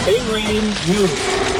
Penguin News.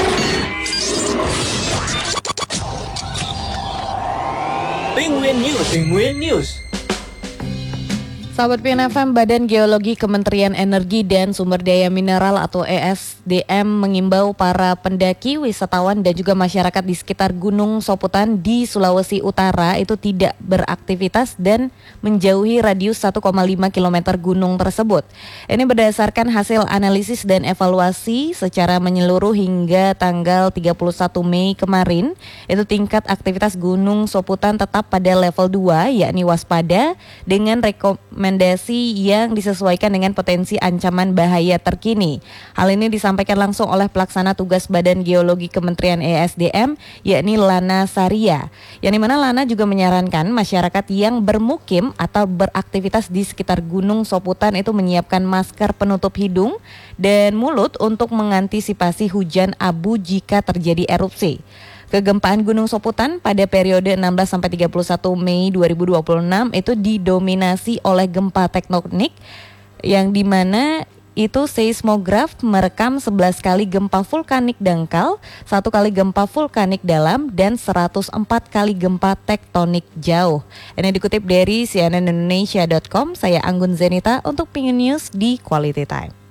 Penguin News. Penguin News. Sahabat PNFM, Badan Geologi Kementerian Energi dan Sumber Daya Mineral atau ESDM mengimbau para pendaki, wisatawan dan juga masyarakat di sekitar Gunung Soputan di Sulawesi Utara itu tidak beraktivitas dan menjauhi radius 1,5 km gunung tersebut. Ini berdasarkan hasil analisis dan evaluasi secara menyeluruh hingga tanggal 31 Mei kemarin. Itu tingkat aktivitas Gunung Soputan tetap pada level 2 yakni waspada dengan rekomendasi yang disesuaikan dengan potensi ancaman bahaya terkini. Hal ini disampaikan langsung oleh pelaksana tugas Badan Geologi Kementerian ESDM yakni Lana Saria. Yang dimana Lana juga menyarankan masyarakat yang bermukim atau beraktivitas di sekitar Gunung Soputan itu menyiapkan masker penutup hidung dan mulut untuk mengantisipasi hujan abu jika terjadi erupsi. Kegempaan Gunung Soputan pada periode 16-31 Mei 2026 itu didominasi oleh gempa tektonik yang dimana itu seismograf merekam 11 kali gempa vulkanik dangkal, 1 kali gempa vulkanik dalam, dan 104 kali gempa tektonik jauh. Ini dikutip dari cnnindonesia.com, saya Anggun Zenita untuk Penguin News di Quality Time.